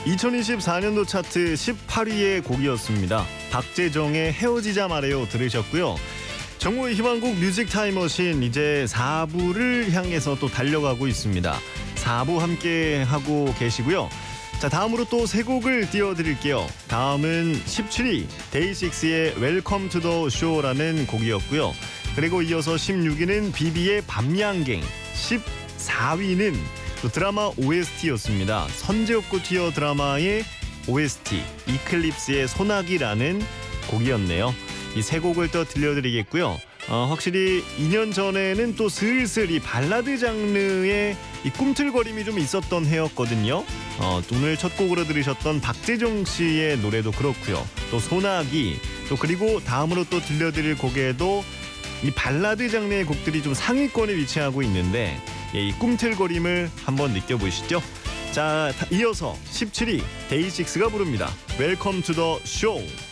2024년도 차트 18위의 곡이었습니다. 박재정의 헤어지자 말해요 들으셨고요. 정모의 희망곡 뮤직 타임머신 이제 4부를 향해서 또 달려가고 있습니다. 4부 함께 하고 계시고요. 자, 다음으로 또 세 곡을 띄워드릴게요. 다음은 17위 데이식스의 웰컴 투 더 쇼라는 곡이었고요. 그리고 이어서 16위는 비비의 밤양갱, 14위는 또 드라마 OST였습니다. 선제옥구 티어 드라마의 OST 이클립스의 소나기라는 곡이었네요. 이 세 곡을 또 들려드리겠고요. 확실히 2년 전에는 또 슬슬 이 발라드 장르의 이 꿈틀거림이 좀 있었던 해였거든요. 오늘 첫 곡으로 들으셨던 박재정 씨의 노래도 그렇고요. 또 소나기, 또 그리고 다음으로 또 들려드릴 곡에도 이 발라드 장르의 곡들이 좀 상위권에 위치하고 있는데 이 꿈틀거림을 한번 느껴보시죠. 자, 이어서 17위 데이식스가 부릅니다. 웰컴 투 더 쇼.